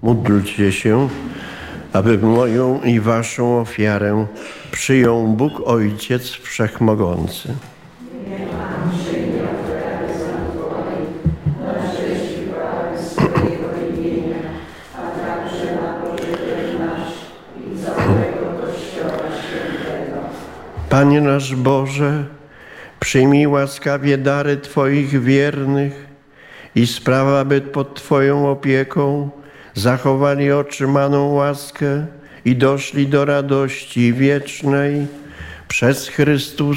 Módlcie się, aby moją i waszą ofiarę przyjął Bóg Ojciec Wszechmogący. Panie nasz Boże, przyjmij łaskawie dary Twoich wiernych i spraw, aby pod Twoją opieką zachowali otrzymaną łaskę i doszli do radości wiecznej przez Chrystusa